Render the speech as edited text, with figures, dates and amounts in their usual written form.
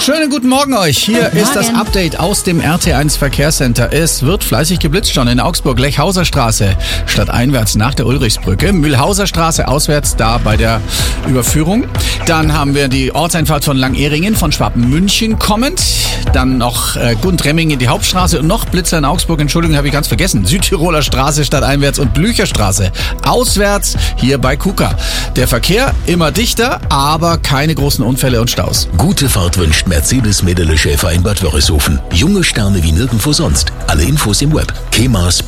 Schönen guten Morgen euch. Hier ist das Update aus dem RT1 Verkehrscenter. Es wird fleißig geblitzt schon in Augsburg. Lechhauser Straße stadteinwärts nach der Ulrichsbrücke. Mühlhauser Straße auswärts da bei der Überführung. Dann haben wir die Ortseinfahrt von Langehringen von Schwaben-München kommend. Dann noch Gundremmingen, die Hauptstraße und noch Blitzer in Augsburg. Entschuldigung, habe ich ganz vergessen. Südtiroler Straße stadteinwärts und Blücherstraße auswärts hier bei KUKA. Der Verkehr immer dichter, aber keine großen Unfälle und Staus. Gute Fahrt wünscht Mercedes Mädele Schäfer in Bad Wörishofen. Junge Sterne wie nirgendwo sonst. Alle Infos im Web. kemas.com